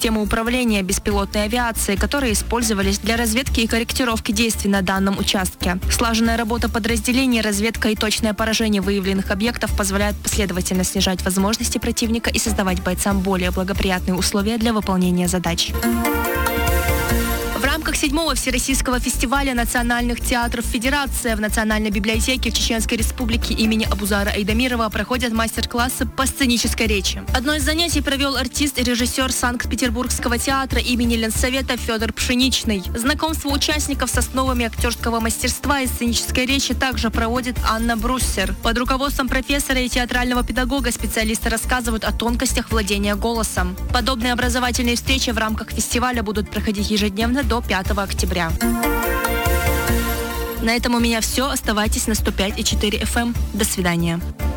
системы управления беспилотной авиацией, которые использовались для разведки и корректировки действий на данном участке. Слаженная работа подразделений, разведка и точное поражение выявленных объектов позволяют последовательно снижать возможности противника и создавать бойцам более благоприятные условия для выполнения задач. В рамках 7-го Всероссийского фестиваля национальных театров «Федерация» в Национальной библиотеке Чеченской Республики имени Абузара Айдамирова проходят мастер-классы по сценической речи. Одно из занятий провел артист и режиссер Санкт-Петербургского театра имени Ленсовета Федор Пшеничный. Знакомство участников с основами актерского мастерства и сценической речи также проводит Анна Бруссер. Под руководством профессора и театрального педагога специалисты рассказывают о тонкостях владения голосом. Подобные образовательные встречи в рамках фестиваля будут проходить ежедневно до 5 октября. На этом у меня все. Оставайтесь на 105,4 FM. До свидания.